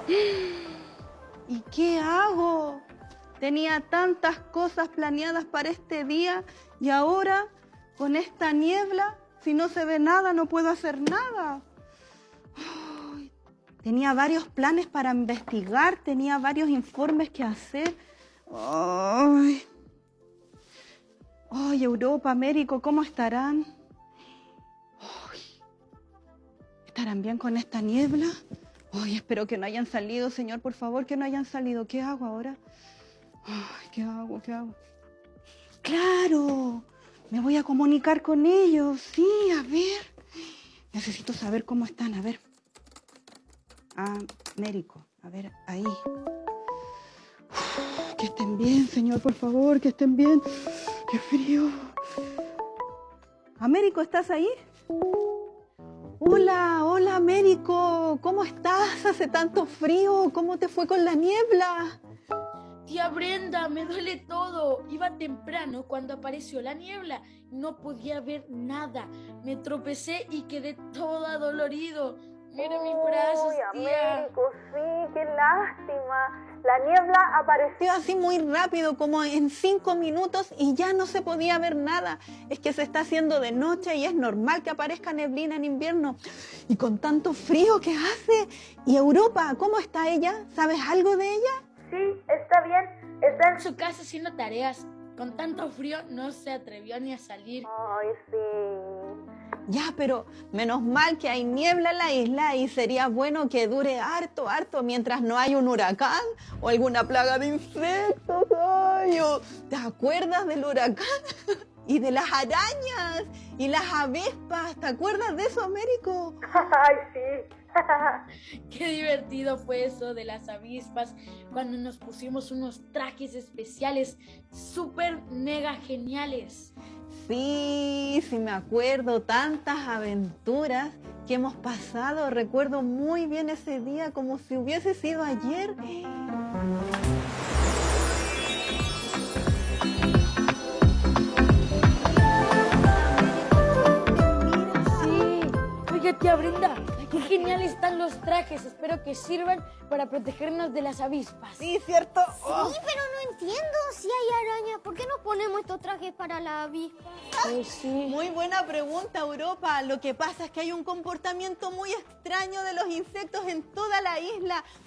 ¿Y qué hago? Tenía tantas cosas planeadas para este día y ahora, con esta niebla, si no se ve nada, no puedo hacer nada. Ay, tenía varios planes para investigar, tenía varios informes que hacer. Ay, Europa, Américo, ¿cómo estarán? Ay, ¿estarán bien con esta niebla? Ay, espero que no hayan salido, Señor, por favor, que no hayan salido. ¿Qué hago ahora? Ay, ¿qué hago? ¿Qué hago? ¡Claro! Me voy a comunicar con ellos. Sí, a ver. Necesito saber cómo están. A ver. Américo. A ver, ahí. Que estén bien, Señor, por favor, que estén bien. ¡Qué frío! Américo, ¿estás ahí? Hola, hola, Américo. ¿Cómo estás? Hace tanto frío. ¿Cómo te fue con la niebla? Tía Brenda, me duele todo. Iba temprano cuando apareció la niebla. No podía ver nada. Me tropecé y quedé todo adolorido. Mira mis brazos, tía. Américo, sí, qué lástima. La niebla apareció así muy rápido, como en 5 minutos, y ya no se podía ver nada. Es que se está haciendo de noche y es normal que aparezca neblina en invierno. Y con tanto frío que hace. ¿Y Europa, cómo está ella? ¿Sabes algo de ella? Sí, está bien. Está en En su casa haciendo tareas. Con tanto frío no se atrevió ni a salir. Ay, sí. Ya, pero menos mal que hay niebla en la isla y sería bueno que dure harto mientras no hay un huracán o alguna plaga de insectos. Ay, ¿te acuerdas del huracán? Y de las arañas y las avispas. ¿Te acuerdas de eso, Américo? Ay, sí. Qué divertido fue eso de las avispas cuando nos pusimos unos trajes especiales súper mega geniales. Sí, me acuerdo, tantas aventuras que hemos pasado. Recuerdo muy bien ese día como si hubiese sido ayer. Sí, oiga, tía Brenda, qué genial están los trajes. Espero que sirvan para protegernos de las avispas. Sí, ¿cierto? Sí, pero no entiendo si hay araña. ¿Por qué nos ponemos estos trajes para la avispa? Pues sí. Muy buena pregunta, Europa. Lo que pasa es que hay un comportamiento muy extraño de los insectos en toda la isla.